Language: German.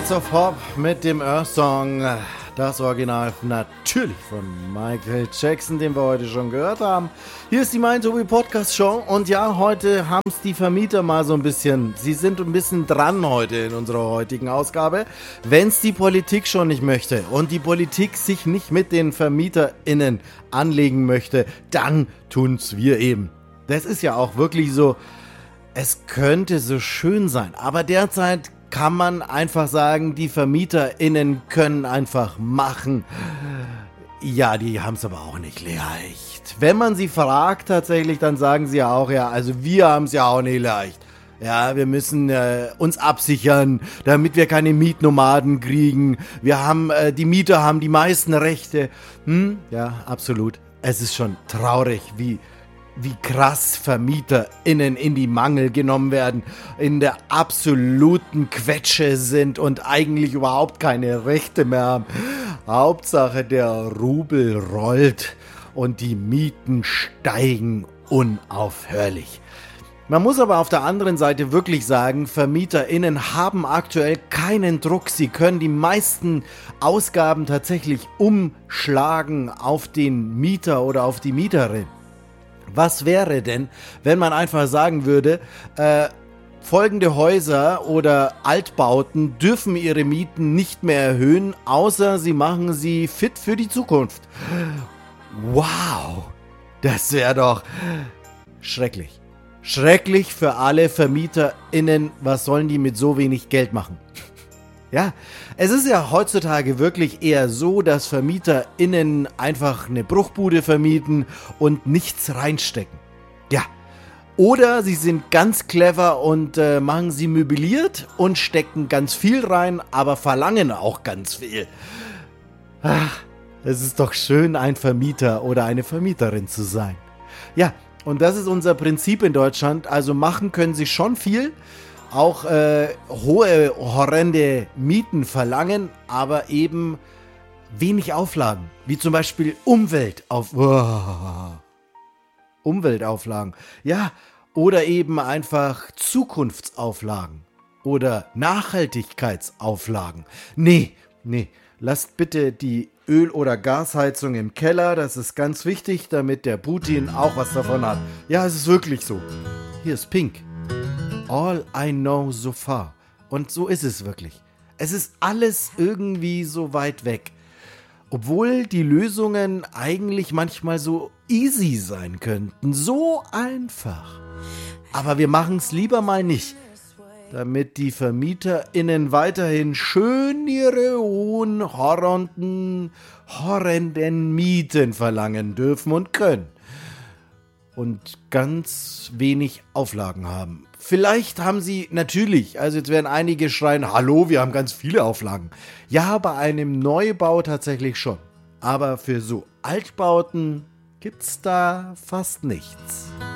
Fields of Hope mit dem Earth-Song, das Original natürlich von Michael Jackson, den wir heute schon gehört haben. Hier ist die Mein Tobi Podcast Show und ja, heute haben es die Vermieter mal so ein bisschen, sie sind ein bisschen dran heute in unserer heutigen Ausgabe, wenn es die Politik schon nicht möchte und die Politik sich nicht mit den VermieterInnen anlegen möchte, dann tun's wir eben. Das ist ja auch wirklich so, es könnte so schön sein, aber derzeit kann man einfach sagen, die VermieterInnen können einfach machen. Ja, die haben es aber auch nicht leicht. Wenn man sie fragt tatsächlich, dann sagen sie ja auch, ja, also wir haben es ja auch nicht leicht. Ja, wir müssen uns absichern, damit wir keine Mietnomaden kriegen. Die Mieter haben die meisten Rechte. Ja, absolut. Es ist schon traurig, wie krass VermieterInnen in die Mangel genommen werden, in der absoluten Quetsche sind und eigentlich überhaupt keine Rechte mehr haben. Hauptsache der Rubel rollt und die Mieten steigen unaufhörlich. Man muss aber auf der anderen Seite wirklich sagen, VermieterInnen haben aktuell keinen Druck. Sie können die meisten Ausgaben tatsächlich umschlagen auf den Mieter oder auf die Mieterin. Was wäre denn, wenn man einfach sagen würde, folgende Häuser oder Altbauten dürfen ihre Mieten nicht mehr erhöhen, außer sie machen sie fit für die Zukunft. Wow, das wäre doch schrecklich. Schrecklich für alle VermieterInnen, was sollen die mit so wenig Geld machen? Ja, es ist ja heutzutage wirklich eher so, dass VermieterInnen einfach eine Bruchbude vermieten und nichts reinstecken. Ja, oder sie sind ganz clever und machen sie möbliert und stecken ganz viel rein, aber verlangen auch ganz viel. Ach, es ist doch schön, ein Vermieter oder eine Vermieterin zu sein. Ja, und das ist unser Prinzip in Deutschland. Also machen können sie schon viel. Auch hohe, horrende Mieten verlangen, aber eben wenig Auflagen, wie zum Beispiel Umweltauflagen, ja, oder eben einfach Zukunftsauflagen oder Nachhaltigkeitsauflagen. Nee, lasst bitte die Öl- oder Gasheizung im Keller, das ist ganz wichtig, damit der Putin auch was davon hat. Ja, es ist wirklich so. Hier ist Pink. All I know so far. Und so ist es wirklich. Es ist alles irgendwie so weit weg. Obwohl die Lösungen eigentlich manchmal so easy sein könnten. So einfach. Aber wir machen es lieber mal nicht. Damit die VermieterInnen weiterhin schön ihre hohen, horrenden Mieten verlangen dürfen und können. Und ganz wenig Auflagen haben. Vielleicht haben sie natürlich, also jetzt werden einige schreien, hallo, wir haben ganz viele Auflagen. Ja, bei einem Neubau tatsächlich schon. Aber für so Altbauten gibt's da fast nichts.